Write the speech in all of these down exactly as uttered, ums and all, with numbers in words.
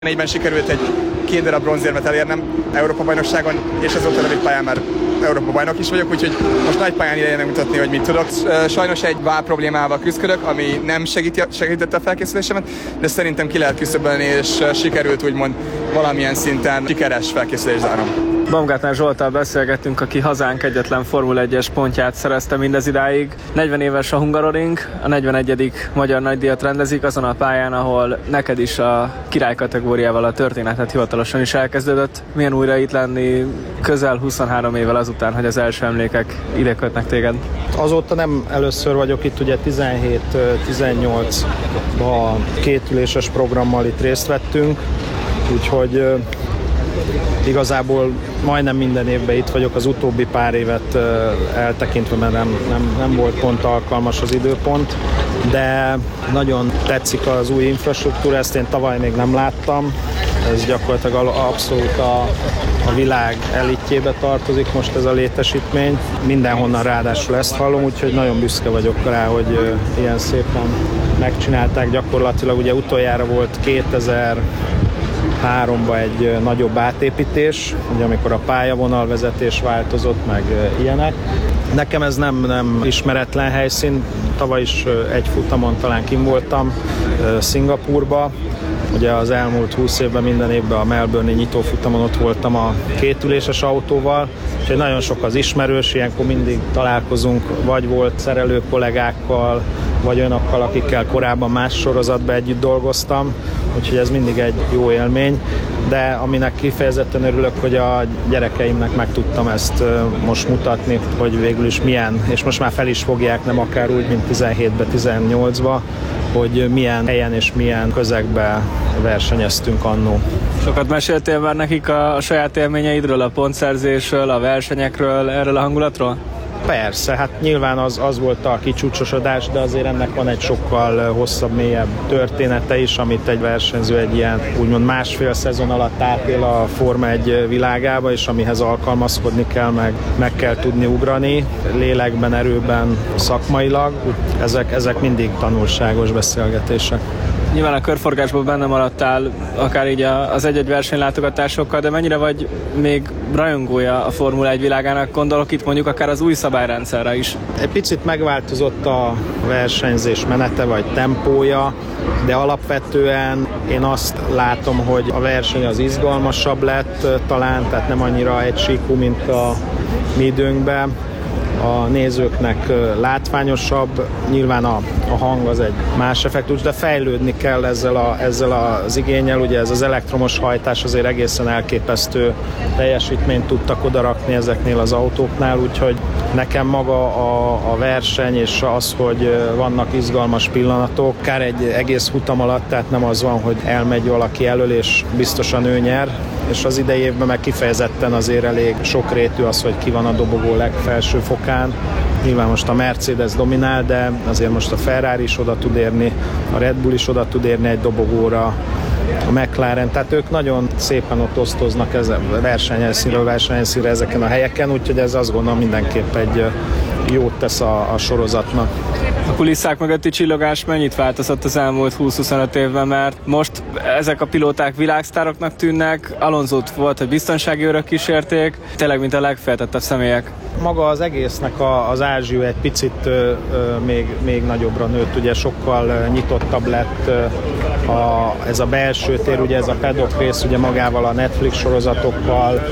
négyben sikerült egy két darab bronzérmet elérnem Európa-bajnokságon, és azóta rövid pályán már Európa-bajnok is vagyok, úgyhogy most nagy pályán ideje megmutatni, hogy mit tudok. Sajnos egy váll problémával küzdök, ami nem segíti, segítette a felkészülésemet, de szerintem ki lehet küszöbölni, és sikerült úgymond valamilyen szinten sikeres felkészülést zárnom. Baumgartner Zsolttal beszélgettünk, aki hazánk egyetlen Formula egyes pontját szerezte mindez idáig. negyven éves a Hungaroring, a negyvenegyedik magyar nagydíjat rendezik azon a pályán, ahol neked is a király kategóriával a történetet hivatalosan is elkezdődött. Milyen újra itt lenni közel huszonhárom évvel azután, hogy az első emlékek ide kötnek téged? Azóta nem először vagyok itt, ugye tizenhét tizennyolcban kétüléses programmal itt részt vettünk, úgyhogy igazából majdnem minden évben itt vagyok, az utóbbi pár évet eltekintve, mert nem, nem, nem volt pont alkalmas az időpont, de nagyon tetszik az új infrastruktúra, ezt én tavaly még nem láttam, ez gyakorlatilag abszolút a, a világ elitjébe tartozik most ez a létesítmény, mindenhonnan ráadásul ezt hallom, úgyhogy nagyon büszke vagyok rá, hogy ilyen szépen megcsinálták gyakorlatilag, ugye utoljára volt kétezer-háromban egy nagyobb átépítés, ugye amikor a pályavonalvezetés változott, meg ilyenek. Nekem ez nem, nem ismeretlen helyszín, tavaly is egy futamon talán kim voltam Szingapúrba, ugye az elmúlt húsz évben minden évben a Melbourne-i nyitófutamon ott voltam a kétüléses autóval, úgyhogy nagyon sok az ismerős, ilyenkor mindig találkozunk, vagy volt szerelő kollégákkal, vagy olyanokkal, akikkel korábban más sorozatban együtt dolgoztam, úgyhogy ez mindig egy jó élmény, de aminek kifejezetten örülök, hogy a gyerekeimnek meg tudtam ezt most mutatni, hogy végül is milyen, és most már fel is fogják, nem akár úgy, mint tizenhétben, tizennyolcban, hogy milyen helyen és milyen közegben versenyeztünk annó. Sokat meséltél már nekik a, a saját élményeidről, a pontszerzésről, a versenyekről, erről a hangulatról? Persze, hát nyilván az, az volt a kicsúcsosodás, de azért ennek van egy sokkal hosszabb, mélyebb története is, amit egy versenyző egy ilyen úgymond másfél szezon alatt átél a Forma egy világába, és amihez alkalmazkodni kell, meg, meg kell tudni ugrani, lélekben, erőben, szakmailag. Ezek, ezek mindig tanulságos beszélgetések. Nyilván a körforgásban benne maradtál, akár így az egy-egy versenylátogatásokkal, de mennyire vagy még rajongója a Formula egy világának? Gondolok itt mondjuk akár az új szabályrendszerre is. Egy picit megváltozott a versenyzés menete vagy tempója, de alapvetően én azt látom, hogy a verseny az izgalmasabb lett talán, tehát nem annyira egysíkú, mint a mi időnkben. A nézőknek látványosabb, nyilván a, a hang az egy más effektus, de fejlődni kell ezzel, a, ezzel az igénnyel, ugye ez az elektromos hajtás azért egészen elképesztő teljesítményt tudtak odarakni ezeknél az autóknál, úgyhogy nekem maga a, a verseny és az, hogy vannak izgalmas pillanatok, akár egy egész futam alatt, tehát nem az van, hogy elmegy valaki elől és biztosan ő nyer, és az idei évben meg kifejezetten azért elég sokrétű az, hogy ki van a dobogó legfelső fokán. Nyilván most a Mercedes dominál, de azért most a Ferrari is oda tud érni, a Red Bull is oda tud érni egy dobogóra, a McLaren, tehát ők nagyon szépen ott osztoznak versenyelszínről versenyelszínre ezeken a helyeken, úgyhogy ez azt gondolom mindenképp egy jót tesz a, a sorozatnak. A kulisszák mögötti csillogás mennyit változott az elmúlt húsz-huszonöt évben, mert most ezek a pilóták világsztároknak tűnnek, Alonsót volt, hogy biztonsági őrök kísérték, tényleg mint a legfeltettebb személyek. Maga az egésznek a, az ázsió egy picit ö, ö, még, még nagyobbra nőtt, ugye sokkal ö, nyitottabb lett ö, a, ez a belső tér, ugye ez a paddock rész, ugye magával a Netflix sorozatokkal,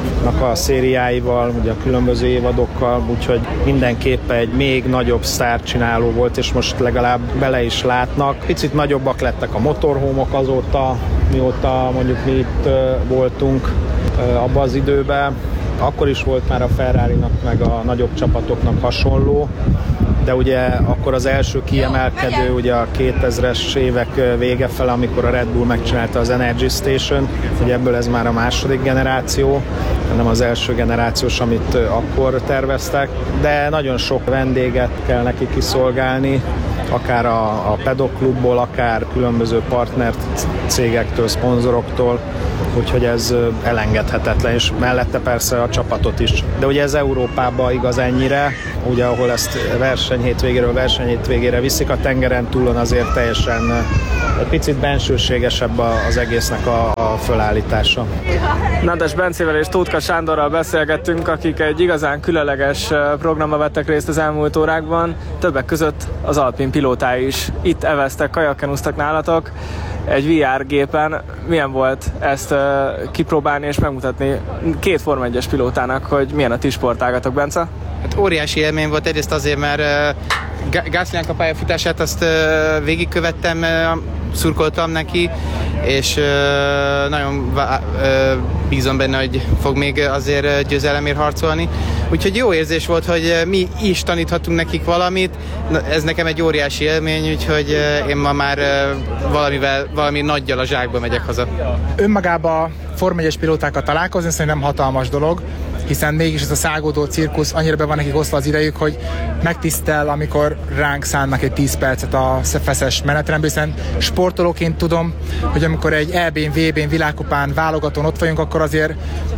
a szériáival, ugye a különböző évadokkal, úgyhogy mindenképpen egy még nagyobb sztárcsináló volt, és most legalább bele is látnak. Picit nagyobbak lettek a motorhómok azóta, mióta mondjuk mi itt uh, voltunk uh, abban az időben. Akkor is volt már a Ferrarinak meg a nagyobb csapatoknak hasonló, de ugye akkor az első kiemelkedő ugye a kétezres évek vége fele, amikor a Red Bull megcsinálta az Energy Station, ugye ebből ez már a második generáció, nem az első generációs, amit akkor terveztek, de nagyon sok vendéget kell neki kiszolgálni, akár a, a Paddock Klubból, akár különböző partner cégektől, szponzoroktól, úgyhogy ez elengedhetetlen, és mellette persze a csapatot is. De ugye ez Európában igaz ennyire, ugye ahol ezt versenyhétvégéről versenyhétvégére viszik, a tengeren túlon azért teljesen egy picit bensőségesebb az egésznek a, a fölállítása. Nádas Bencével és Tótka Sándorral beszélgettünk, akik egy igazán különleges programban vettek részt az elmúlt órákban. Többek között az Alpin pilótái is itt eveztek, kajakkenuztak nálatok egy vé er gépen. Milyen volt ezt uh, kipróbálni és megmutatni két Forma egyes pilótának, hogy milyen a ti sportágatok, Bence? Hát óriási élmény volt egyrészt azért, mert uh, Gaslynak a pályafutását azt uh, végigkövettem, uh, szurkoltam neki, és uh, nagyon uh, bízom benne, hogy fog még azért győzelemért harcolni. Úgyhogy jó érzés volt, hogy mi is taníthatunk nekik valamit. Ez nekem egy óriási élmény, úgyhogy én ma már valamivel, valami nagyjal a zsákba megyek haza. Önmagában Forma egyes pilótákkal találkozni szerintem hatalmas dolog, hiszen mégis ez a szágódó cirkusz, annyira be van nekik osztva az idejük, hogy megtisztel, amikor ránk szánnak egy tíz percet a feszes menetrendből, hiszen sportolóként tudom, hogy amikor egy é bén, vé bén, világkupán, válogatón ott vagyunk, akkor azért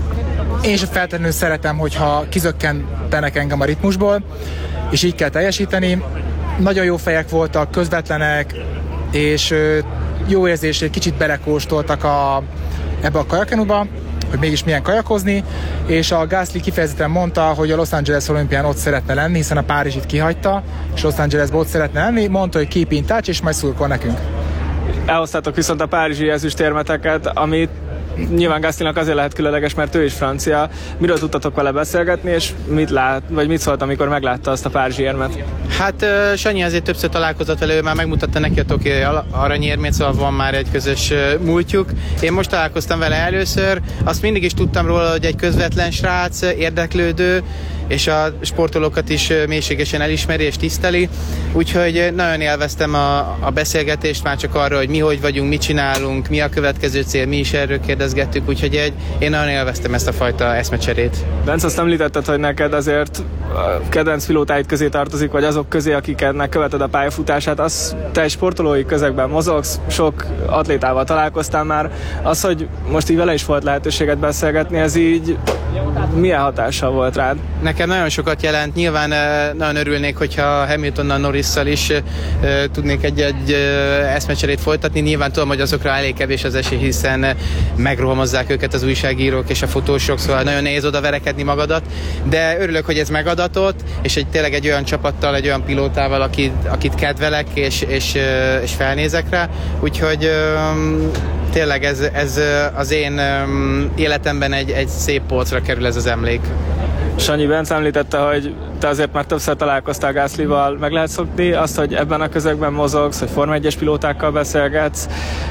én sem feltétlenül szeretem, hogyha kizökkentenek engem a ritmusból, és így kell teljesíteni. Nagyon jó fejek voltak, közvetlenek, és jó érzés, egy kicsit belekóstoltak a, ebbe a kajakenuba, hogy mégis milyen kajakozni, és a Gasly kifejezetten mondta, hogy a Los Angeles olimpián ott szeretne lenni, hiszen a Párizsit kihagyta, és Los Angelesben ott szeretne lenni, mondta, hogy keep in touch, és majd szurkol nekünk. Elhoztátok viszont a párizsi ezüstérmeteket, amit nyilván Gaslynak azért lehet különleges, mert ő is francia. Miről tudtatok vele beszélgetni, és mit lát, vagy mit szólt, amikor meglátta azt a párizsi érmet? Hát uh, Sanyi azért többször találkozott vele, ő már megmutatta neki a tokiói aranyérmét, szóval van már egy közös uh, múltjuk. Én most találkoztam vele először, azt mindig is tudtam róla, hogy egy közvetlen srác, érdeklődő, és a sportolókat is mélységesen elismeri és tiszteli, úgyhogy nagyon élveztem a, a beszélgetést már csak arról, hogy mi hogy vagyunk, mit csinálunk, mi a következő cél, mi is erről kérdezgettük, úgyhogy egy, én nagyon élveztem ezt a fajta eszmecserét. Bence, azt említetted, hogy neked azért a kedvenc pilótáid közé tartozik, vagy azok közé, akiknek követed a pályafutását, az te egy sportolói közegben mozogsz, sok atlétával találkoztál már, az, hogy most így vele is volt lehetőséget beszélgetni, ez így milyen hatással volt rád? Nekem nagyon sokat jelent, nyilván nagyon örülnék, hogyha Hamiltonnal, Norrisszal is tudnék egy-egy eszmecserét folytatni, nyilván tudom, hogy azokra elég kevés az esély, hiszen megrohamozzák őket az újságírók és a fotósok, szóval nagyon nehéz oda verekedni magadat, de örülök, hogy ez megadatott, és egy, tényleg egy olyan csapattal, egy olyan pilótával, akit, akit kedvelek, és, és, és felnézek rá, úgyhogy tényleg ez, ez az én életemben egy, egy szép polcra kerül ez az emlék. Sanyi, Bence említette, hogy te azért már többször találkoztál Gaslyval, meg lehet szokni azt, hogy ebben a közegben mozogsz, hogy Forma egyes pilótákkal beszélgetsz?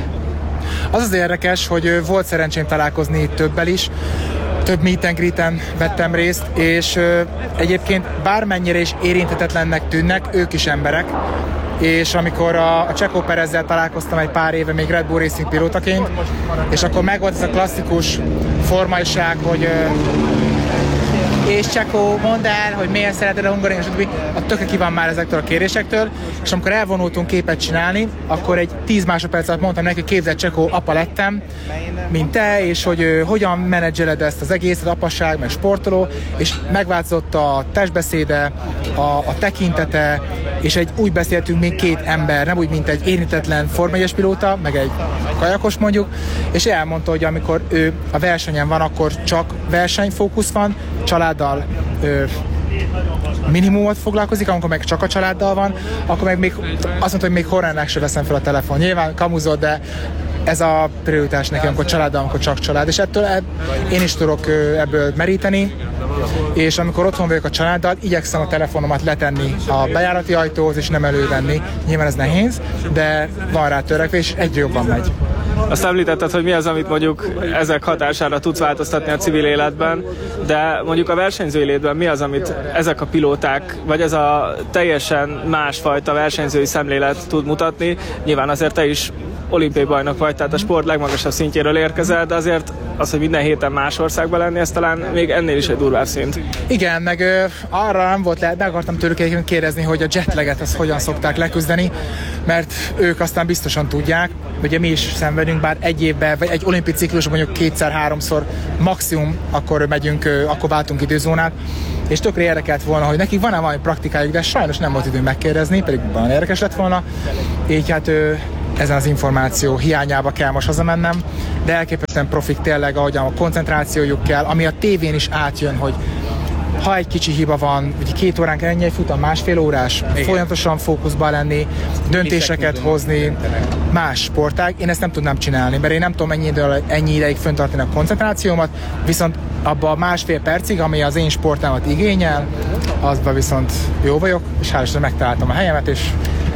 Az az érdekes, hogy volt szerencsém találkozni többel is, több meet and greeten vettem részt, és egyébként bármennyire is érinthetetlennek tűnnek, ők is emberek, és amikor a, a Checo Perezzel találkoztam egy pár éve még Red Bull Racing pilótaként, és akkor megvolt ez a klasszikus formaiság, hogy és Checo, mondd el, hogy miért szereted a Hungaroring, és stb. A töke ki van már ezektől a kérésektől, és amikor elvonultunk képet csinálni, akkor egy tíz másodperc alatt mondtam neki, hogy képzeld, Checo, apa lettem, mint te, és hogy uh, hogyan menedzseled ezt az egészet, apasság, meg sportoló, és megváltozott a testbeszéde, a, a tekintete, és egy úgy beszéltünk, mint két ember, nem úgy, mint egy érintetlen Forma egyes pilóta, meg egy kajakos mondjuk, és elmondta, hogy amikor ő a versenyen van, akkor csak versenyfókusz van, családdal ö, minimumot foglalkozik, amikor meg csak a családdal van, akkor meg még azt mondta, hogy még horrendák se veszem fel a telefon. Nyilván kamuzott, de ez a prioritás nekem, amikor családdal, amikor csak család. És ettől ebb, én is tudok ebből meríteni, és amikor otthon vagyok a családdal, igyekszem a telefonomat letenni a bejárati ajtóhoz, és nem elővenni. Nyilván ez nehéz, de van rá törekvés, és egyre jobban megy. Azt említetted, hogy mi az, amit mondjuk ezek hatására tudsz változtatni a civil életben, de mondjuk a versenyző életben mi az, amit ezek a pilóták, vagy ez a teljesen másfajta versenyzői szemlélet tud mutatni? Nyilván azért te is olimpiai bajnok vagy, tehát a sport legmagasabb szintjéről érkezel, de azért az, hogy minden héten más országban lenni, ez talán még ennél is egy durvább szint. Igen, meg ö, arra nem volt lehet, meg akartam tőlük egyébként kérdezni, hogy a jetlaget ezt hogyan szokták leküzdeni, mert ők aztán biztosan tudják, ugye mi is szenvedünk, bár egy évben, vagy egy olimpiai ciklusban mondjuk kétszer-háromszor maximum, akkor megyünk, ö, akkor váltunk időzónát, és tökre érdekelt volna, hogy nekik van-e valami praktikájuk, de sajnos nem volt időm megkérdezni, pedig nagyon érdekes lett volna, így hát ö, ezen az információ hiányába kell most hazamennem, de elképesztően profik tényleg, ahogyan a koncentrációjuk kell, ami a tévén is átjön, hogy ha egy kicsi hiba van, ugye két órán kell ennyi egy futam, másfél órás, igen. Folyamatosan fókuszban lenni, döntéseket hozni, más sportág. Én ezt nem tudnám csinálni, mert én nem tudom ennyi, idő, ennyi ideig fenntartani a koncentrációmat, viszont abban a másfél percig, ami az én sportámat igényel, azban viszont jó vagyok, és hál' Istennek megtaláltam a helyemet, és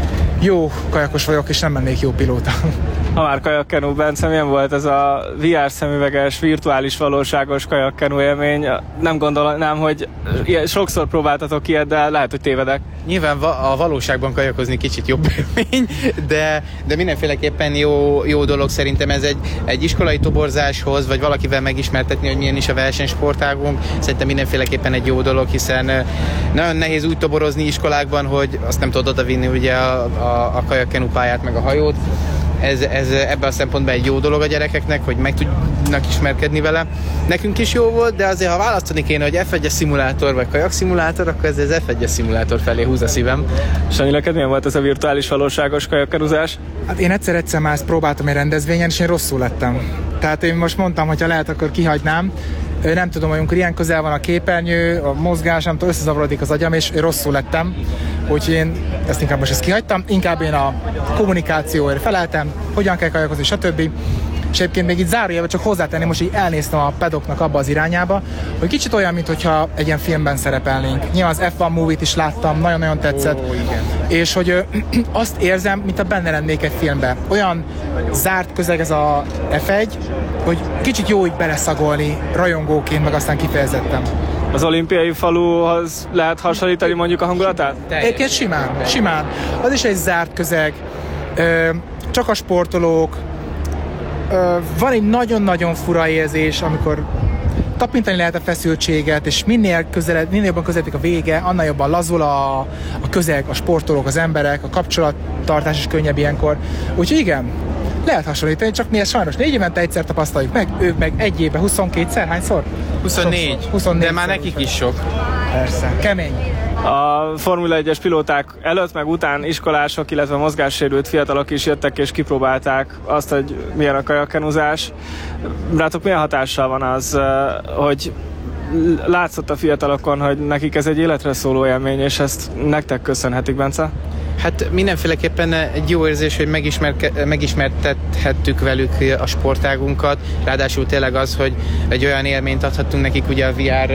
jó kajakos vagyok, és nem mennék jó pilóta. Ha már kajakkenu, Bence, milyen volt ez a vé er szemüveges, virtuális valóságos kajakkenu élmény? Nem gondolnám, hogy sokszor próbáltatok ilyet, de lehet, hogy tévedek. Nyilván a valóságban kajakozni kicsit jobb élmény, de, de mindenféleképpen jó, jó dolog szerintem ez egy, egy iskolai toborzáshoz, vagy valakivel megismertetni, hogy milyen is a versenysportágunk. Szerintem mindenféleképpen egy jó dolog, hiszen nagyon nehéz úgy toborozni iskolákban, hogy azt nem tudod odavinni ugye a, a, a kajakkenu pályát meg a hajót. Ez, ez ebben a szempontból egy jó dolog a gyerekeknek, hogy meg tudnak ismerkedni vele. Nekünk is jó volt, de azért ha választani kéne, hogy ef egyes szimulátor vagy kajak szimulátor, akkor ez az ef egyes szimulátor felé húz a szívem. Sanyi, neked milyen volt ez a virtuális valóságos kajakkenuzás? Hát én egyszer-egyszer már ezt próbáltam egy rendezvényen, és én rosszul lettem. Tehát én most mondtam, hogy ha lehet, akkor kihagynám. Nem tudom, amikor ilyen közel van a képernyő, a mozgás, nem tudom, összezavarodik az agyam, és rosszul lettem. Úgyhogy én ezt inkább most ezt kihagytam, inkább én a kommunikációért feleltem, hogyan kell kajakozni, stb. És egyébként még itt zárójelben csak hozzátenni, most így elnéztem a pedoknak abba az irányába, hogy kicsit olyan, mintha egy ilyen filmben szerepelnénk. Nyilván az ef egy movie-t is láttam, nagyon-nagyon tetszett. Oh, igen. És hogy ö, azt érzem, mintha benne lennék egy filmben. Olyan zárt közeg ez a ef egy, hogy kicsit jó így beleszagolni rajongóként, meg aztán kifejezettem. Az olimpiai faluhoz lehet hasonlítani mondjuk a hangulatát? Egyébként simán, simán. Az is egy zárt közeg, ö, csak a sportolók. Ö, van egy nagyon-nagyon fura érzés, amikor tapintani lehet a feszültséget, és minél, közeled, minél jobban közeledik a vége, annál jobban lazul a, a közeg, a sportolók, az emberek, a kapcsolattartás is könnyebb ilyenkor. Úgyhogy igen, lehet hasonlítani, csak mi ezt sajnos négy évente egyszer tapasztaljuk meg, ők meg egy évben huszonkétszer, hányszor? huszonnégy. huszonnégy, de már nekik is sok. Persze, kemény. A Formula egyes pilóták előtt, meg után iskolások, illetve mozgássérült fiatalok is jöttek és kipróbálták azt, hogy milyen a kajakkenuzás. Rátok milyen hatással van az, hogy látszott a fiatalokon, hogy nekik ez egy életre szóló élmény, és ezt nektek köszönhetik, Bence? Hát mindenféleképpen egy jó érzés, hogy megismertethettük velük a sportágunkat. Ráadásul tényleg az, hogy egy olyan élményt adhattunk nekik ugye a vé er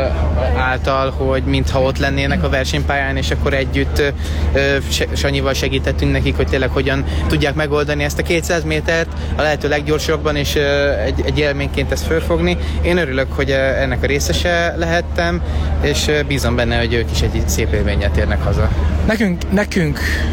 által, hogy mintha ott lennének a versenypályán, és akkor együtt Sanyival segítettünk nekik, hogy tényleg hogyan tudják megoldani ezt a kétszáz métert a lehető leggyorsabban, és egy, egy élményként ezt fölfogni. Én örülök, hogy ennek a részese lehettem, és bízom benne, hogy ők is egy szép élménnyel térnek haza. Nekünk, nekünk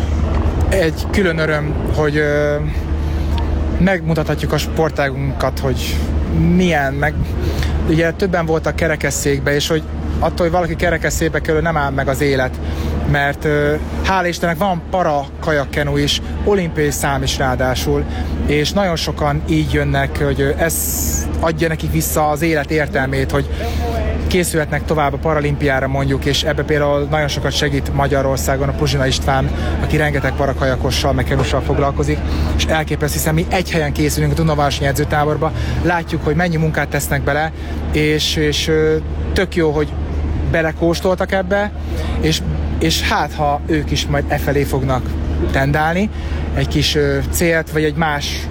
egy külön öröm, hogy ö, megmutathatjuk a sportágunkat, hogy milyen, meg ugye többen voltak kerekesszékbe, és hogy attól, hogy valaki kerekesszékbe kerül, nem áll meg az élet, mert ö, hála Istennek van para kajakkenu is, olimpiai szám is ráadásul, és nagyon sokan így jönnek, hogy ez adja nekik vissza az élet értelmét, hogy készülhetnek tovább a paralimpiára mondjuk, és ebbe például nagyon sokat segít Magyarországon a Puzsina István, aki rengeteg parakajakossal, meg kenussal foglalkozik, és elképesztő, hiszen mi egy helyen készülünk a Dunavárosi edzőtáborba, látjuk, hogy mennyi munkát tesznek bele, és, és tök jó, hogy belekóstoltak ebbe, és, és hát, ha ők is majd e felé fognak tendálni, egy kis célt, vagy egy más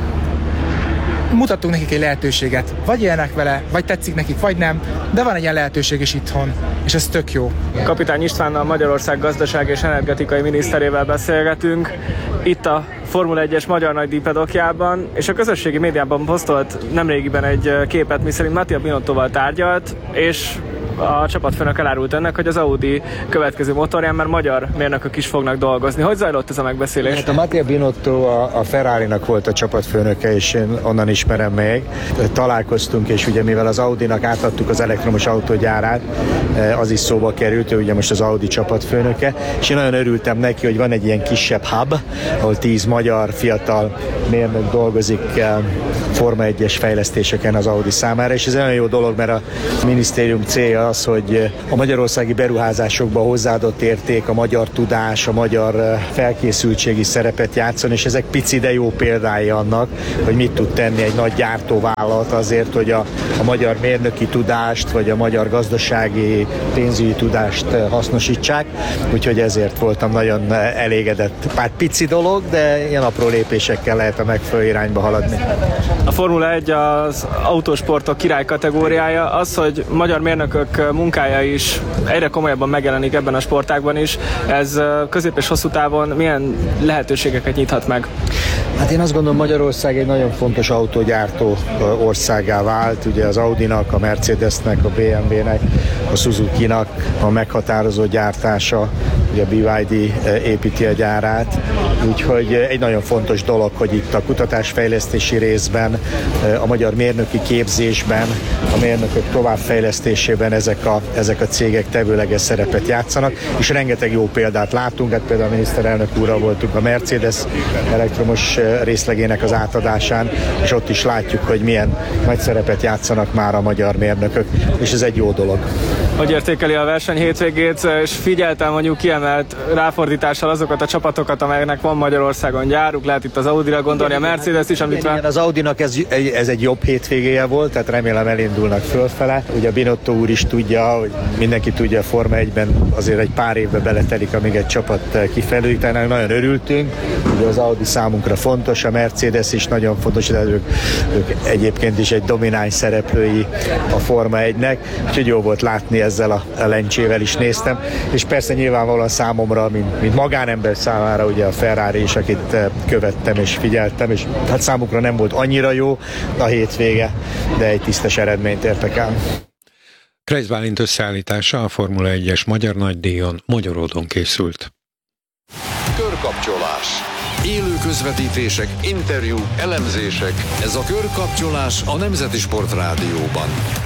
mutattunk nekik egy lehetőséget. Vagy élnek vele, vagy tetszik nekik, vagy nem, de van egy ilyen lehetőség is itthon, és ez tök jó. Kapitány Istvánnal, Magyarország gazdaság és energetikai miniszterével beszélgetünk itt a Formula egyes Magyar Nagydíj pedokjában, és a közösségi médiában posztolt nemrégiben egy képet, miszerint Mattia Binottóval tárgyalt, és a csapatfőnök elárult ennek, hogy az Audi következő motorján már magyar mérnökök is fognak dolgozni. Hogy zajlott ez a megbeszélés? Hát a Mattia Binotto a, a Ferrari-nak volt a csapatfőnöke, és én onnan ismerem még. Találkoztunk, és ugye mivel az Audinak átadtuk az elektromos autógyárát, az is szóba került, ő ugye most az Audi csapatfőnöke, és én nagyon örültem neki, hogy van egy ilyen kisebb hub, ahol tíz magyar fiatal mérnök dolgozik Forma egyes fejlesztéseken az Audi számára, és ez nagyon jó dolog, mert a minisztérium célja az, hogy a magyarországi beruházásokba hozzáadott érték, a magyar tudás, a magyar felkészültségi szerepet játszon, és ezek pici, de jó példái annak, hogy mit tud tenni egy nagy gyártóvállalat azért, hogy a, a magyar mérnöki tudást, vagy a magyar gazdasági, pénzügyi tudást hasznosítsák, úgyhogy ezért voltam nagyon elégedett. Pár pici dolog, de ilyen apró lépésekkel lehet a megfelelő irányba haladni. A Formula egy az autósportok király kategóriája. Az, hogy magyar mérnökök munkája is egyre komolyabban megjelenik ebben a sportágban is, ez közép és hosszú távon milyen lehetőségeket nyithat meg? Hát én azt gondolom, Magyarország egy nagyon fontos autógyártó országgá vált. Ugye az Audinak, a Mercedesnek, a bé em vé-nek, a Suzuki-nak a meghatározó gyártása, ugye a bé ipszilon dé építi a gyárát. Úgyhogy egy nagyon fontos dolog, hogy itt a kutatásfejlesztési részben, a magyar mérnöki képzésben, a mérnökök továbbfejlesztésében ezek a, ezek a cégek tevőleges szerepet játszanak, és rengeteg jó példát látunk, hát például a miniszterelnök úrral voltunk a Mercedes elektromos részlegének az átadásán, és ott is látjuk, hogy milyen nagy szerepet játszanak már a magyar mérnökök, és ez egy jó dolog. Hogy értékeli a verseny hétvégét, és figyeltem mondjuk kiemelt ráfordítással azokat a csapatokat, amelyeknek van Magyarországon gyáruk, lehet itt az Audira gondolni, a Mercedes is említve. Igen, az Audinak ez, ez egy jobb hétvégéje volt, tehát remélem elindulnak fölfele. Ugye a Binotto úr is tudja, hogy mindenki tudja, a Forma egyben azért egy pár évbe beletelik, amíg egy csapat kifejlődik, tehát nagyon örültünk. Ugye az Audi számunkra fontos, a Mercedes is nagyon fontos, de ők, ők egyébként is egy domináns szereplői a Forma egynek, úgyhogy jó volt látni, ezzel a, a lencsével is néztem, és persze nyilvánvalóan számomra, mint, mint magánember számára ugye a Ferrari is, akit követtem és figyeltem, és hát számukra nem volt annyira jó a hétvége, de egy tisztes eredményt értek el. Kreisz Bálint összeállítása a Formula egyes magyar nagydíjon Magyaródon készült. Körkapcsolás. Élő közvetítések, interjúk, elemzések. Ez a Körkapcsolás a Nemzeti Sport Rádióban.